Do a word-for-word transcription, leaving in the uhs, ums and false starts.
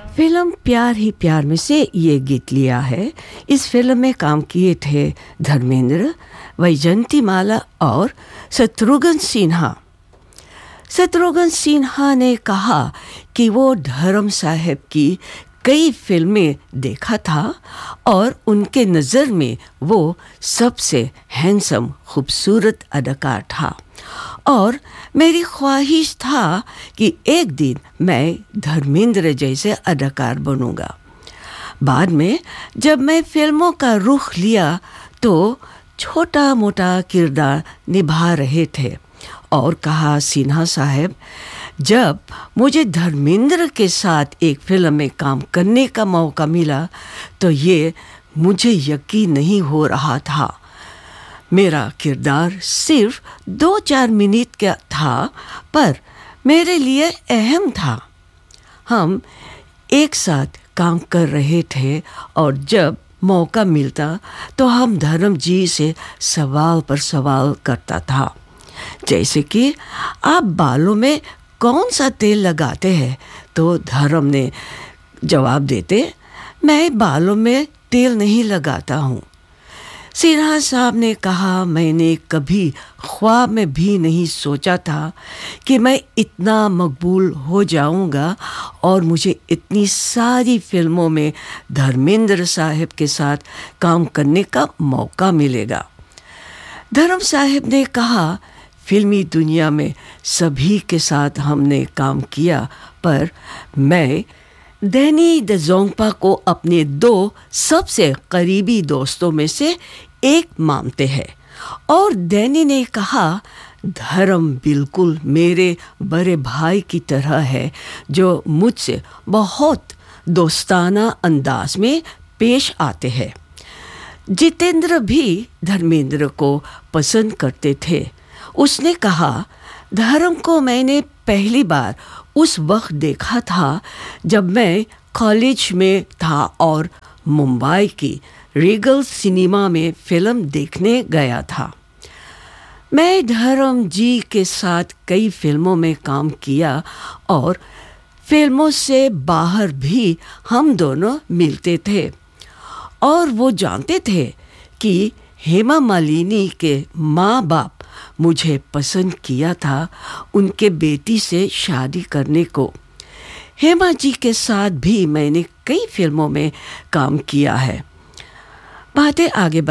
Film प्यार ही प्यार में से ये गीत लिया है। इस फिल्म में काम किए थे धर्मेंद्र, वैजयंतीमाला और शत्रुघ्न सिन्हा। शत्रुघ्न सिन्हा ने कहा कि वो धर्म साहब की कई फिल्में देखा था और उनके नज़र में वो सबसे हैंडसम खूबसूरत अदाकार था और मेरी ख्वाहिश था कि एक दिन मैं धर्मेंद्र जैसे अदाकार बनूंगा। बाद में जब मैं फिल्मों का रुख लिया तो छोटा मोटा किरदार निभा रहे थे और कहा, सिन्हा साहब, जब मुझे धर्मेंद्र के साथ एक फिल्म में काम करने का मौका मिला तो ये मुझे यकीन नहीं हो रहा था। मेरा किरदार सिर्फ दो चार मिनट का था पर मेरे लिए अहम था। हम एक साथ काम कर रहे थे और जब मौका मिलता तो हम धर्म जी से सवाल पर सवाल करता था, जैसे कि आप बालों में कौन सा तेल लगाते हैं? तो धर्म ने जवाब देते, मैं बालों में तेल नहीं लगाता हूँ। सिन्हा साहब ने कहा, मैंने कभी ख्वाब में भी नहीं सोचा था कि मैं इतना मकबूल हो जाऊंगा और मुझे इतनी सारी फिल्मों में धर्मेंद्र साहब के साथ काम करने का मौका मिलेगा। धर्म साहब ने कहा, फिल्मी दुनिया में सभी के साथ हमने काम किया पर मैं डैनी डेज़ोंगपा को अपने दो सबसे करीबी दोस्तों में से एक मानते हैं। और डैनी ने कहा, धर्म बिल्कुल मेरे बड़े भाई की तरह है जो मुझसे बहुत दोस्ताना अंदाज में पेश आते हैं। जितेंद्र भी धर्मेंद्र को पसंद करते थे। उसने कहा, धर्म को मैंने पहली बार उस वक्त देखा था जब मैं कॉलेज में था और मुंबई की रीगल सिनेमा में फिल्म देखने गया था। मैं धर्म जी के साथ कई फिल्मों में काम किया और फिल्मों से बाहर भी हम दोनों मिलते थे और वो जानते थे कि हेमा मालिनी के माँ बाप मुझे पसंद किया था उनके बेटी से शादी करने को। हेमा जी के साथ भी मैंने कई फिल्मों में काम किया है। बातें आगे